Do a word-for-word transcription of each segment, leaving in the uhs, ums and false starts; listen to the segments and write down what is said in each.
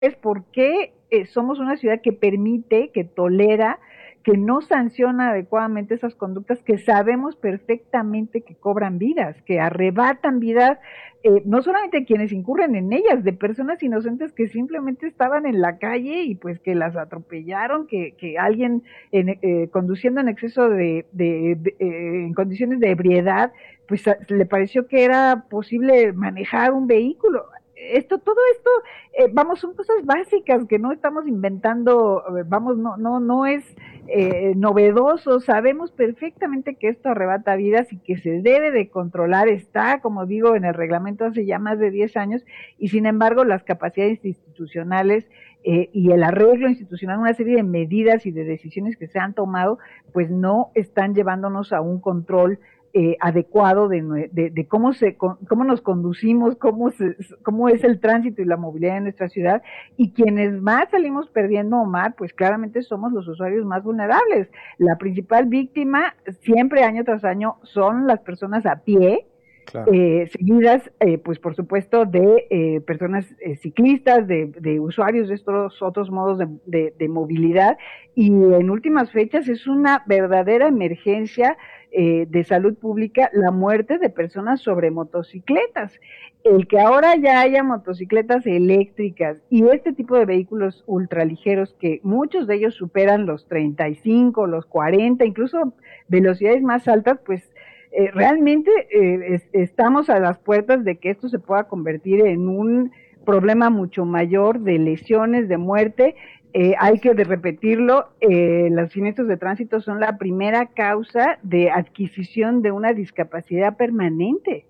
es por qué eh, somos una ciudad que permite, que tolera, que no sanciona adecuadamente esas conductas que sabemos perfectamente que cobran vidas, que arrebatan vidas, eh, no solamente quienes incurren en ellas, de personas inocentes que simplemente estaban en la calle y pues que las atropellaron, que, que alguien en, eh, conduciendo en exceso de, de, de eh, en condiciones de ebriedad, pues a, le pareció que era posible manejar un vehículo. Esto, todo esto, eh, vamos, son cosas básicas que no estamos inventando, vamos, no, no, no es eh, novedoso, sabemos perfectamente que esto arrebata vidas y que se debe de controlar, está, como digo, en el reglamento hace ya más de diez años, y sin embargo las capacidades institucionales eh, y el arreglo institucional, una serie de medidas y de decisiones que se han tomado, pues no están llevándonos a un control Eh, adecuado de, de, de cómo, se, cómo nos conducimos, cómo, se, cómo es el tránsito y la movilidad en nuestra ciudad, y quienes más salimos perdiendo, Omar, pues claramente somos los usuarios más vulnerables. La principal víctima siempre año tras año son las personas a pie, Claro. eh, seguidas, eh, pues por supuesto, de eh, personas eh, ciclistas, de, de usuarios de estos otros modos de, de, de movilidad, y en últimas fechas es una verdadera emergencia eh, de salud pública la muerte de personas sobre motocicletas. El que ahora ya haya motocicletas eléctricas y este tipo de vehículos ultraligeros, que muchos de ellos superan los treinta y cinco, los cuarenta, incluso velocidades más altas, pues Eh, realmente eh, es, estamos a las puertas de que esto se pueda convertir en un problema mucho mayor de lesiones, de muerte. Eh, hay que de repetirlo, eh, los siniestros de tránsito son la primera causa de adquisición de una discapacidad permanente.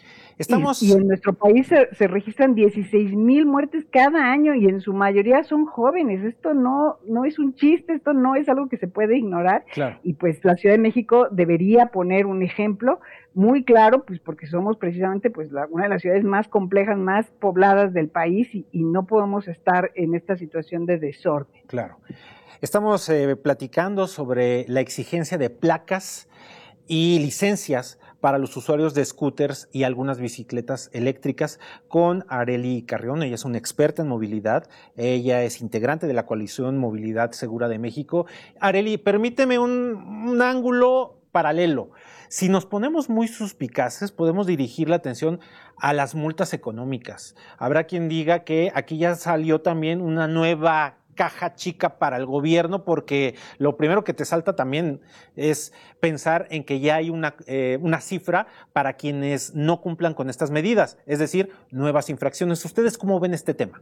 Y, y Estamos, en nuestro país se, se registran dieciséis mil muertes cada año y en su mayoría son jóvenes. Esto no, no es un chiste, esto no es algo que se puede ignorar. claro. Y pues la Ciudad de México debería poner un ejemplo muy claro, pues porque somos precisamente pues la, una de las ciudades más complejas, más pobladas del país, y, y no podemos estar en esta situación de desorden. Claro. Estamos eh, platicando sobre la exigencia de placas y licencias para los usuarios de scooters y algunas bicicletas eléctricas con Arely Carrión. Ella es una experta en movilidad. Ella es integrante de la coalición Movilidad Segura de México. Arely, permíteme un, un ángulo paralelo. Si nos ponemos muy suspicaces, podemos dirigir la atención a las multas económicas. Habrá quien diga que aquí ya salió también una nueva caja chica para el gobierno, porque lo primero que te salta también es pensar en que ya hay una, eh, una cifra para quienes no cumplan con estas medidas, es decir, nuevas infracciones. ¿Ustedes cómo ven este tema?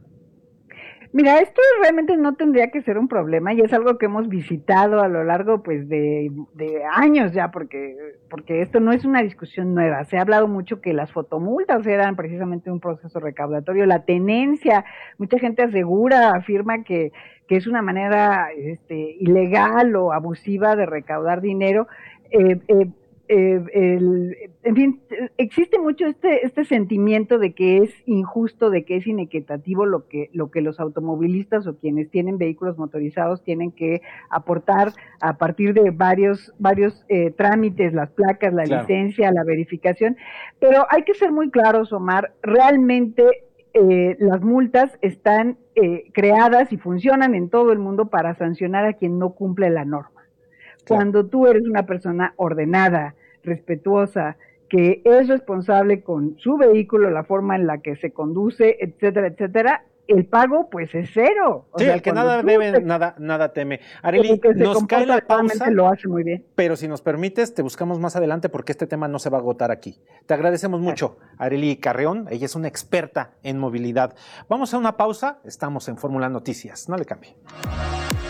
Mira, esto realmente no tendría que ser un problema y es algo que hemos visitado a lo largo pues de, de años ya, porque, porque esto no es una discusión nueva. Se ha hablado mucho que las fotomultas eran precisamente un proceso recaudatorio, la tenencia, mucha gente asegura, afirma que, que es una manera este, ilegal o abusiva de recaudar dinero. Eh, eh, eh, el, en fin, existe mucho este, este sentimiento de que es injusto, de que es inequitativo lo que, lo que los automovilistas o quienes tienen vehículos motorizados tienen que aportar a partir de varios, varios eh, trámites, las placas, la Claro. licencia, la verificación, pero hay que ser muy claros, Omar, realmente eh, las multas están eh, creadas y funcionan en todo el mundo para sancionar a quien no cumple la norma. Claro. Cuando tú eres una persona ordenada, respetuosa, que es responsable con su vehículo, la forma en la que se conduce, etcétera, etcétera, el pago pues es cero. O Sí, sea, el que cuando nada tú debe, te, nada, nada teme. el Arely, que se nos cae comporta la adecuadamente pausa, lo hace muy bien. pero si nos permites, te buscamos más adelante porque este tema no se va a agotar aquí. Te agradecemos mucho, Arely Carrión. Ella es una experta en movilidad. Vamos a una pausa. Estamos en Fórmula Noticias. No le cambie.